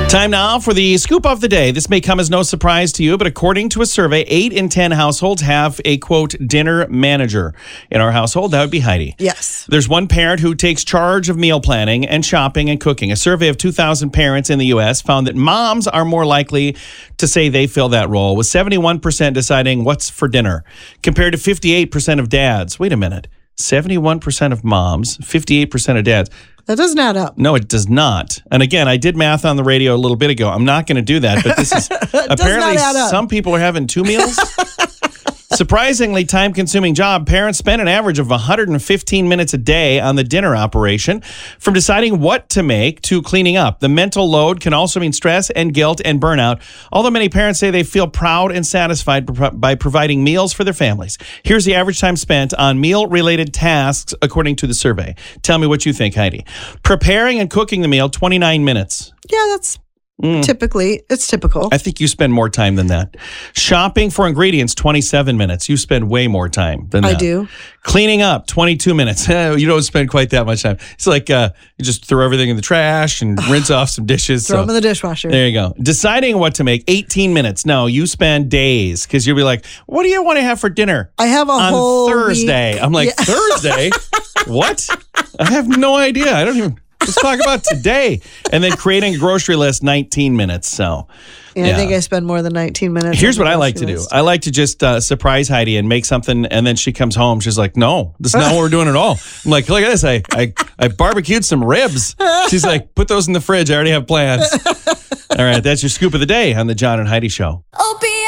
Time now for the scoop of the day. This may come as no surprise to you, but according to a survey, 8 in 10 households have a, quote, dinner manager. In our household, that would be Heidi. Yes. There's one parent who takes charge of meal planning and shopping and cooking. A survey of 2,000 parents in the U.S. found that moms are more likely to say they fill that role, with 71% deciding what's for dinner, compared to 58% of dads. Wait a minute. 71% of moms, 58% of dads. That doesn't add up. No, it does not. And again, I did math on the radio a little bit ago. I'm not going to do that, but this is apparently some people are having 2 meals. Surprisingly time-consuming job. Parents spend an average of 115 minutes a day on the dinner operation, from deciding what to make to cleaning up. The mental load can also mean stress and guilt and burnout, although many parents say they feel proud and satisfied by providing meals for their families. Here's the average time spent on meal-related tasks according to the survey. Tell me what you think, Heidi. Preparing and cooking the meal, 29 minutes. Yeah, that's it's typical. I think you spend more time than that. Shopping for ingredients, 27 minutes. You spend way more time than that. I do. Cleaning up, 22 minutes. You don't spend quite that much time. It's like you just throw everything in the trash and rinse off some dishes. Throw them in the dishwasher. There you go. Deciding what to make, 18 minutes. No, you spend days, because you'll be like, what do you want to have for dinner? I have on whole Thursday. week. I'm like, yeah. Thursday? What? I have no idea. I don't even... Let's talk about today. And then creating a grocery list, 19 minutes. So, yeah. I think I spend more than 19 minutes. Here's what I like to do. I like to just surprise Heidi and make something, and then she comes home. She's like, no, this is not what we're doing at all. I'm like, look at this. I barbecued some ribs. She's like, put those in the fridge. I already have plans. All right, that's your scoop of the day on the John and Heidi Show.